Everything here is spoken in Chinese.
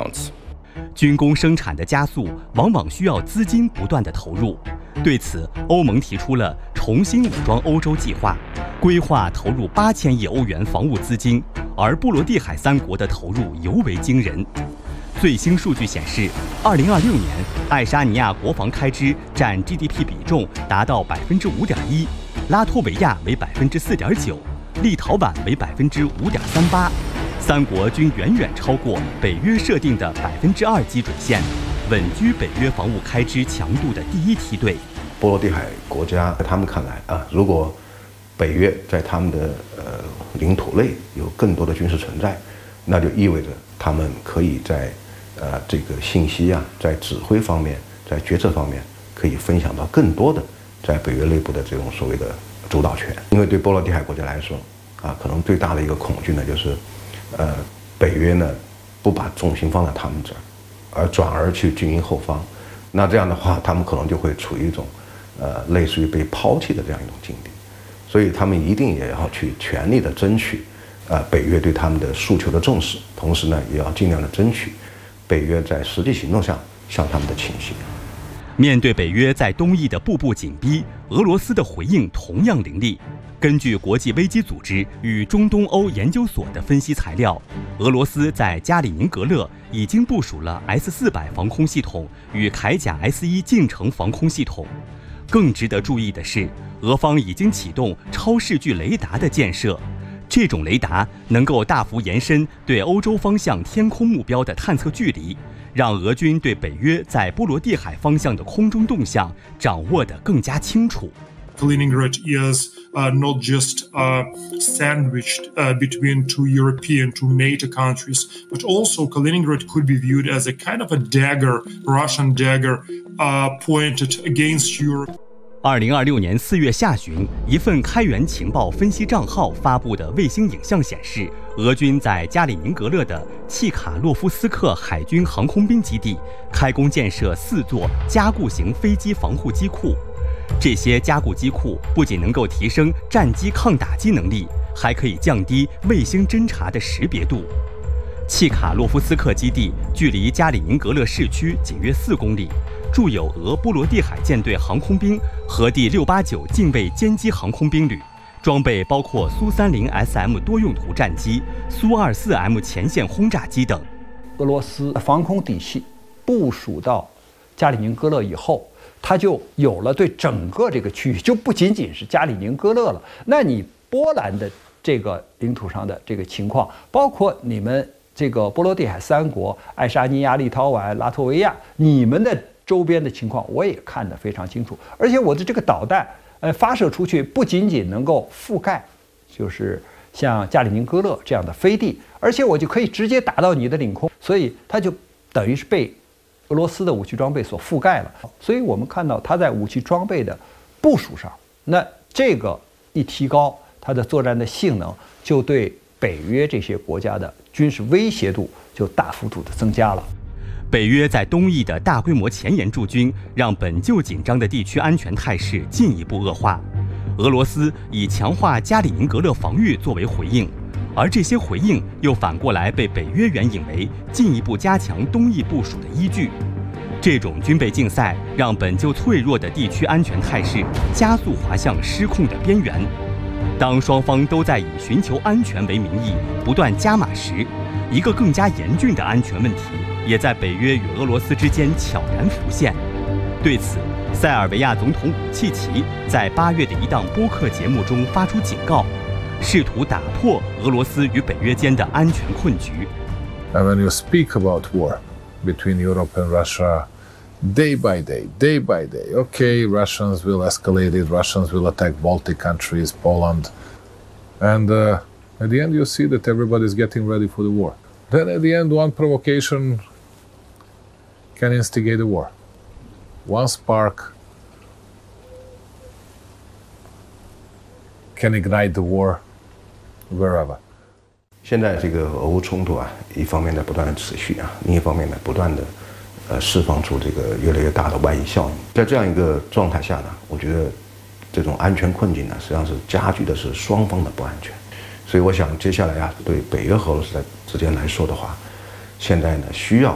amount. 军工生产的加速往往需要资金不断的投入，对此，欧盟提出了重新武装欧洲计划，规划投入8000亿欧元防务资金，而波罗的海3国的投入尤为惊人。最新数据显示，2026年爱沙尼亚国防开支占 GDP 比重达到5.1%，拉脱维亚为4.9%，立陶宛为5.38%。3国均远远超过北约设定的2%基准线，稳居北约防务开支强度的第一梯队。 波罗的海国家在他们看来如果北约在他们的领土内有更多的军事存在，那就意味着他们可以在这个信息在指挥方面，在决策方面可以分享到更多的在北约内部的这种所谓的主导权。因为对波罗的海国家来说可能最大的一个恐惧呢，就是北约呢不把重心放在他们这儿，而转而去军营后方。那这样的话，他们可能就会处于一种类似于被抛弃的这样一种境地。所以他们一定也要去全力的争取北约对他们的诉求的重视，同时呢也要尽量的争取北约在实际行动上向他们的倾斜。 面对北约在东翼的步步紧逼，俄罗斯的回应同样凌厉。根据国际危机组织与中东欧研究所的分析材料，俄罗斯在加里宁格勒已经部署了 S-400防空系统与铠甲 S-1近程防空系统。更值得注意的是，俄方已经启动超视距雷达的建设，这种雷达能够大幅延伸对欧洲方向天空目标的探测距离，让俄军对北约在波罗的海方向的空中动向掌握得更加清楚。 Kaliningrad is not just sandwiched between two European, two NATO countries, but also Kaliningrad could be viewed as a kind of a dagger, Russian dagger, pointed against Europe. 2026年4月下旬，一份开源情报分析账号发布的卫星影像显示，俄军在加里宁格勒的契卡洛夫斯克海军航空兵基地开工建设4座加固型飞机防护机库。这些加固机库不仅能够提升战机抗打击能力，还可以降低卫星侦察的识别度。契卡洛夫斯克基地距离加里宁格勒市区仅约4公里，驻有俄波罗的海舰队航空兵和第689近卫歼击航空兵旅，装备包括苏30 SM 多用途战机、苏24M 前线轰炸机等。 俄罗斯防空体系部署到加里宁格勒以后，它就有了对整个这个区域，就不仅仅是加里宁格勒了。那你波兰的这个领土上的这个情况，包括你们这个波罗的海3国爱沙尼亚、立陶宛、拉脱维亚，你们的周边的情况我也看得非常清楚。而且我的这个导弹发射出去，不仅仅能够覆盖就是像加里宁格勒这样的飞地，而且我就可以直接打到你的领空，所以它就等于是被俄罗斯的武器装备所覆盖了。所以我们看到它在武器装备的部署上，那这个一提高，它的作战的性能就对北约这些国家的军事威胁度就大幅度的增加了。 北约在东翼的大规模前沿驻军，让本就紧张的地区安全态势进一步恶化。俄罗斯以强化加里宁格勒防御作为回应，而这些回应又反过来被北约援引为进一步加强东翼部署的依据。这种军备竞赛让本就脆弱的地区安全态势加速滑向失控的边缘。当双方都在以寻求安全为名义不断加码时，一个更加严峻的安全问题也在北约与俄罗斯之间悄然浮现。对此，塞尔维亚总统武契奇在8月的一档播客节目中发出警告，试图打破俄罗斯与北约間的安全困局。 And when you speak about war between Europe and Russia, day by day, okay, Russians will escalate it, Russians will attack Baltic countries, Poland, and at the end you see that everybody's getting ready for the war. Then at the end, one provocation can instigate a war. One spark can ignite the war wherever. 现在这个俄乌冲突一方面在不断的持续另一方面呢，不断的释放出这个越来越大的外溢效应。在这样一个状态下呢，我觉得这种安全困境呢，实际上是加剧的是双方的不安全。所以我想接下来对北约和俄罗斯之间来说的话，现在呢需要